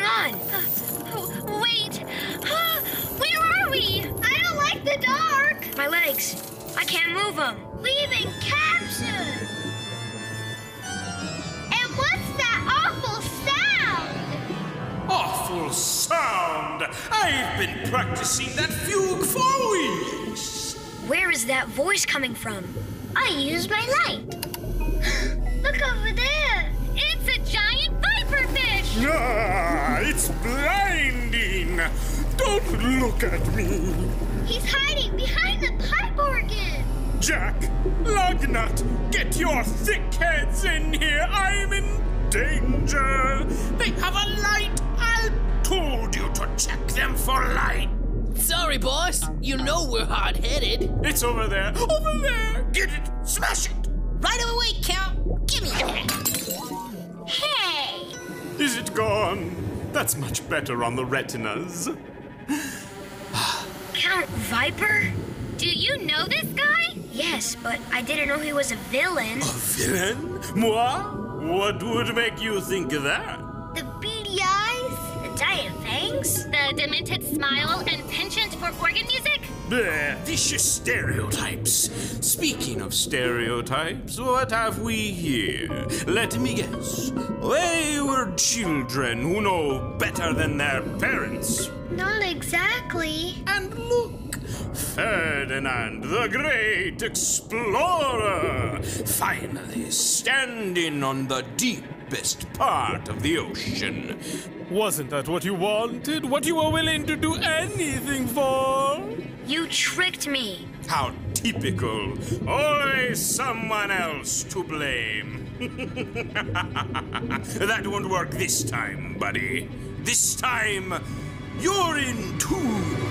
on. Wait. Where are we? I don't like the dark. My legs. I can't move them. Leaving captured. And what's that awful sound? Awful sound! I've been practicing that fugue for weeks. Where is that voice coming from? I used my light. Look over there. It's a giant viperfish. Ah, it's blinding! Don't look at me! He's hiding behind the pipe organ. Jack, Lugnut, get your thick heads in here! I'm in danger! They have a light! I told you to check them for light! Sorry, boss. You know we're hard-headed. It's over there! Over there! Get it! Smash it! Right away, Count. Give me that. Hey! Is it gone? That's much better on the retinas. Count Viper? Do you know this guy? Yes, but I didn't know he was a villain. A villain? Moi? What would make you think that? The beady eyes. The giant fangs? The demented smile and penchant for organ music? Bleh, vicious stereotypes. Speaking of stereotypes, what have we here? Let me guess. Wayward children who know better than their parents. Not exactly. And look, Ferdinand, the great explorer, finally standing on the deepest part of the ocean. Wasn't that what you wanted? What you were willing to do anything for? You tricked me. How typical. Always someone else to blame. That won't work this time, buddy. This time, you're in too